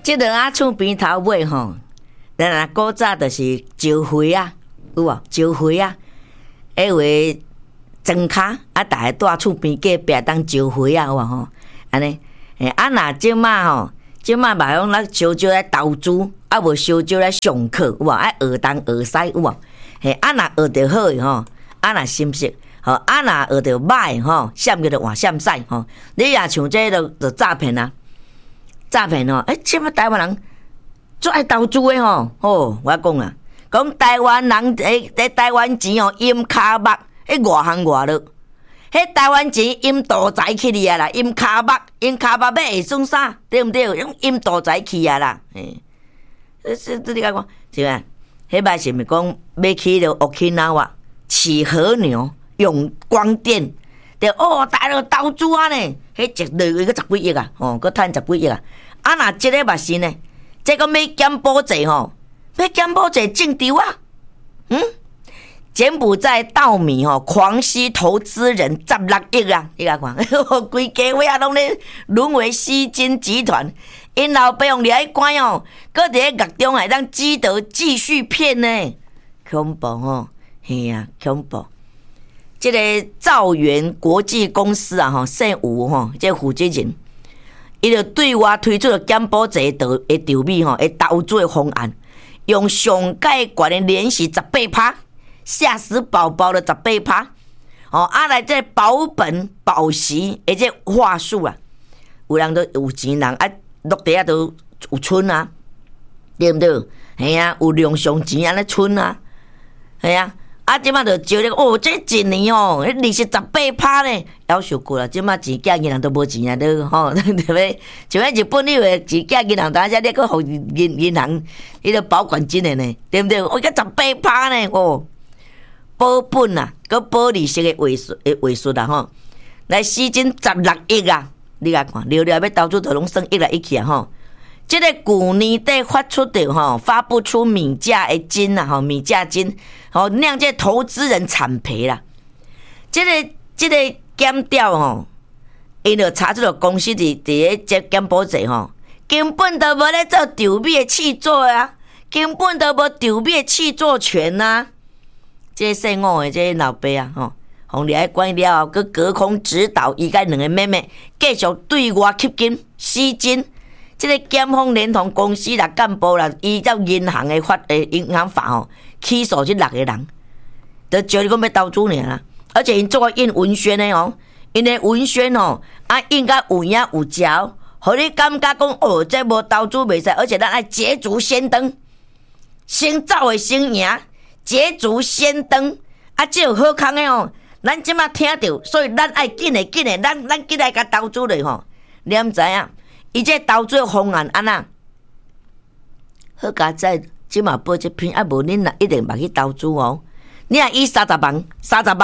即个啊厝边头尾吼，咱啊古早就是招灰啊，有无？招灰啊，迄位装卡啊，逐个住厝边隔壁当招灰啊，有无吼？安尼，啊若即马吼，即马嘛用咱烧酒来投资，啊无烧酒来上课，有无？爱学东学西，有无？啊若学着好诶吼，啊若心识。吼，啊若学着歹吼，闪叫着换闪使吼。你也像这就诈骗啊，诈骗吼，即摆台湾人最爱投资诶吼。哦，我讲啊，讲台湾人在台湾钱哦，阴骹目，外行外乐。迄台湾钱阴大财去哩啊啦，阴骹目要会算啥？对毋对？用阴大财去啊啦。这你讲是啊？迄摆是毋是讲要去着Okinawa饲和牛？用光电，就大陆投资啊呢，迄一个月个10几亿啊，佮趁10几亿啊。啊，若即个嘛是呢，这个要减保济吼，要减保济正丢啊。柬埔寨稻米吼，狂吸投资人16亿啊！你甲看，规家伙啊，拢咧沦为吸金集团。因老爸用掠去关哦，佮伫咧狱中还当积德继续骗呢，恐怖吼，嘿啊，恐怖。这个兆元国际公司啊，姓吴吼，这负责人，伊就对外推出了减保济的场米吼，的投资的方案，用上盖悬的年息18%，吓死宝宝的18%，来这保本保息的这话术啊，有人都有钱人啊，落地啊都有存啊，对不对？系啊，有量上钱安尼存啊，系啊。啊，即马就招咧，这一年哦，利息18%呢，夭寿过啦。即马钱寄银行都无钱啊，都吼，对不对？像迄日本你话钱寄银行，当下你搁互银行，伊个保管金的呢，对不对？我个18%呢，保本啊，搁保利息的话术啦吼，来吸金16亿啊！你甲看，了要投资都拢算亿来亿去啊吼。这个去年底发出的发不出米价的金啊，米价金，让这投资人惨赔啦。这个减掉因就查出了公司伫咧这减保济根本都无咧做场米的制作啊，根本都无场米的制作权啊。这姓吴的这老爸啊，互掠去关了后，佮隔空指导伊甲两个妹妹继续对外吸金吸金。这个检方连同公司啦、干部啦，依照银行的法起诉这6个人，就招你讲要投资尔啦。而且因做个印文宣的因的文宣印甲有影有嚼，互你感觉讲这无投资袂使，而且咱爱捷足先登，先走的先赢，捷足先登这有好康的咱即马听到，所以咱爱紧的，咱紧来甲投资咧你毋知影？伊这投资方案安那？好佳在即马报这篇无恁若一定嘛去投资你若以30万的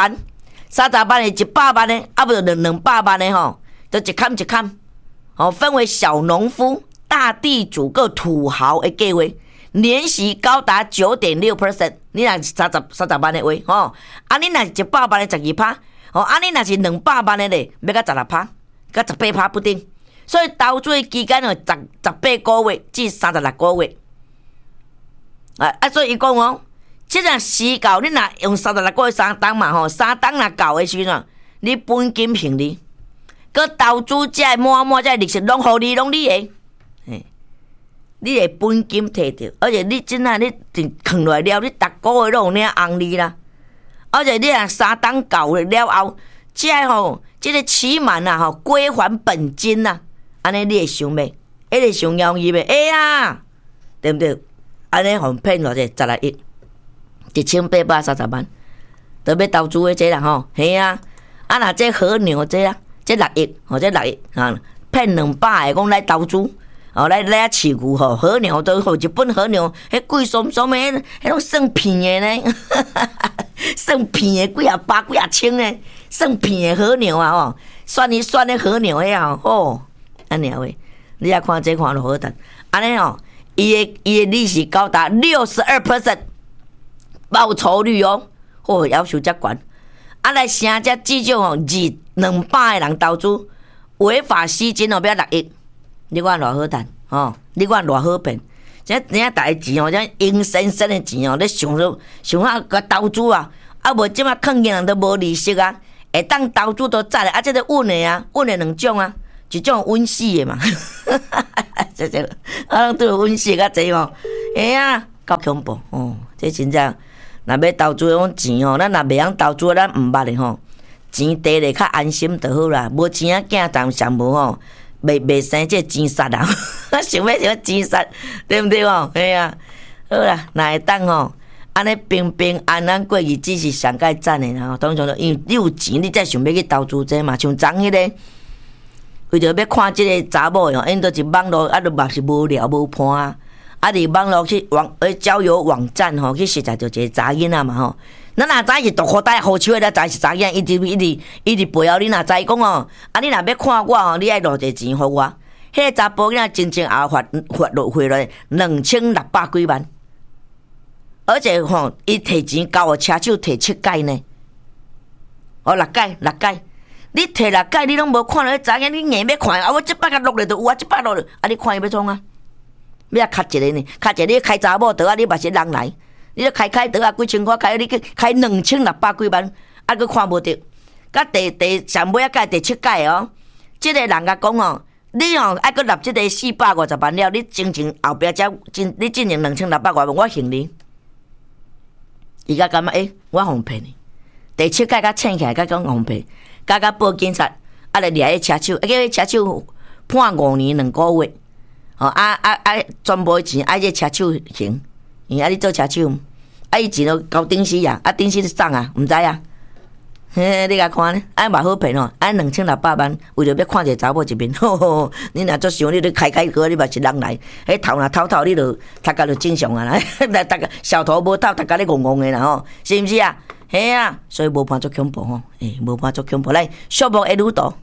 100万的，不就200万的就一坎一坎分为小农夫、大地主个土豪的计划，年息高达 9.6%。你若30万的话你若100万的12%你若是200万的咧，要到16%，到18%不定。所以投资的期间18个月至36个月，所以伊讲即个时到你若用36个月3档嘛3档若到的时阵，你本金平利，佮投资者满这利息拢互你，拢你的，你的本金摕着，而且你真啊，你放落来了，你逐个月拢有领红利啦，而且你若3档到了后，这个期满归还本金安尼你会想袂？会想容易袂？会啊，对不对？安尼互骗偌济16亿，1830万，都要投资的这啦嘿啊！若这和牛这这6亿，这6亿骗200个讲来投资，来饲牛和牛都日本和牛，迄贵松松的，迄种算片的呢，算片的几啊百几啊千的，算片的和牛啊酸一酸的和牛迄安尼话，你也看这看落好等，安尼伊的利息高达 62% 报酬率要求遮悬，来成只至少200个人投资，违法吸金要6亿，你看偌好等你看偌好骗。这逐个钱哦，这阴森森的钱哦，你想个投资啊，啊无即马坑嘅人都无利息啊，会当投资都早咧，啊，这个稳的啊，稳的两种啊，一种稳死的嘛，啊，都有稳死较济哦，啊，够恐怖哦，这真正，若要投资迄种钱哦，咱若袂晓投资，咱毋捌的吼，钱地咧较安心就好啦，无钱啊，囝当上无吼。袂生这钱杀人，想要钱杀，对不对哦？嘿啊，好啦，若会当吼，安尼平平安安过日子是上界赞的啦。通常因为你有钱，你才想要去投资这嘛。像昨迄个，为着要看即个查某哦，因都是网络啊，都嘛是无聊无伴啊。啊，伫网络去交友网站吼，去实在就一个查囡仔嘛吼。咱若知是大口袋好手的，知是查囡仔，一直陪后你若知讲哦，啊，你若要看我哦，你爱偌济钱互我。迄个查甫囡仔真正也发落回来2600几万，而且吼，伊摕钱交我车手摕7届呢，哦6届，你摕6届，你拢无看到迄查囡，你硬要看啊！我700甲落来就有啊，700落来，啊，你看伊要创啊？要卡一个呢？卡一个你开查某倒啊，你嘛是人来。你开倒啊，几千块开，你去开2600几万，啊，佮看无着。甲第上尾啊届第7届哦，即个人甲讲哦，你哦爱佮纳即个450万了，你真正后壁才你进前2600万，我信你。伊甲感觉我互骗你。第7届甲请起来，甲讲互骗，甲报警察，啊来掠迄车手，叫迄车手判5年2个月，哦全部钱爱这车手刑。啊！你做车手，啊！伊钱都交顶司啊，啊！顶司送啊，毋知啊。嘿，你甲看咧，安嘛好骗哦，安2600万，为着要看一个查某一面，吼吼！你若做想，你都开个，你嘛是人来。迄头若透，你就大家就正常啊啦。大家小头无透，大家咧戆戆的啦吼，是毋是啊？嘿啊，所以无判做恐怖吼，无判做恐怖，来，数目会愈大。